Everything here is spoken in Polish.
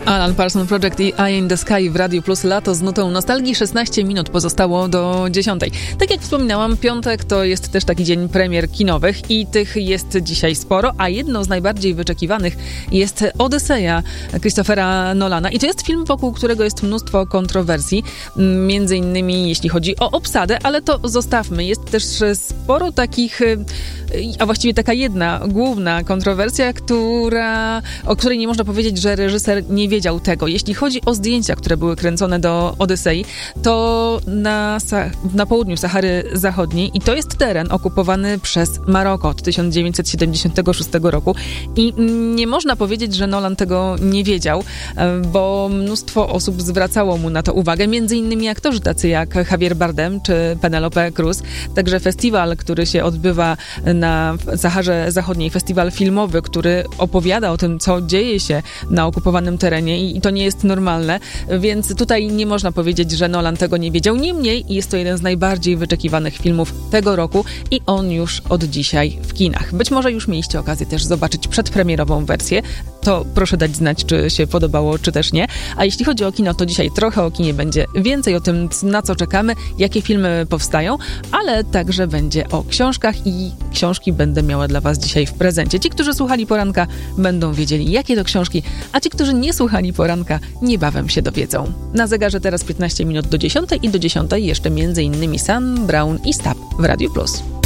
Alan Parsons Project i Eye in the Sky w Radiu Plus. Lato z nutą nostalgii. 16 minut pozostało do 10. Tak jak wspominałam, piątek to jest też taki dzień premier kinowych i tych jest dzisiaj sporo, a jedną z najbardziej wyczekiwanych jest Odyseja Christophera Nolana. I to jest film, wokół którego jest mnóstwo kontrowersji, między innymi jeśli chodzi o obsadę, ale to zostawmy. Jest też sporo takich, a właściwie taka jedna główna kontrowersja, o której nie można powiedzieć, że reżyser nie wiedział tego. Jeśli chodzi o zdjęcia, które były kręcone do Odysei, to na południu Sahary Zachodniej i to jest teren okupowany przez Maroko od 1976 roku i nie można powiedzieć, że Nolan tego nie wiedział, bo mnóstwo osób zwracało mu na to uwagę, między innymi aktorzy tacy jak Javier Bardem czy Penelope Cruz. Także festiwal, który się odbywa na Saharze Zachodniej, festiwal filmowy, który opowiada o tym, co dzieje się na okupowanym terenie i to nie jest normalne, więc tutaj nie można powiedzieć, że Nolan tego nie wiedział. Niemniej jest to jeden z najbardziej wyczekiwanych filmów tego roku i on już od dzisiaj w kinach. Być może już mieliście okazję też zobaczyć przedpremierową wersję. To proszę dać znać, czy się podobało, czy też nie. A jeśli chodzi o kino, to dzisiaj trochę o kinie będzie więcej, o tym, na co czekamy, jakie filmy powstają, ale także będzie o książkach i książki będę miała dla was dzisiaj w prezencie. Ci, którzy słuchali poranka, będą wiedzieli, jakie to książki, a ci, którzy nie słuchali poranka, niebawem się dowiedzą. Na zegarze teraz 15 minut do 10 i do 10 jeszcze m.in. Sam Brown i Stab w Radiu Plus.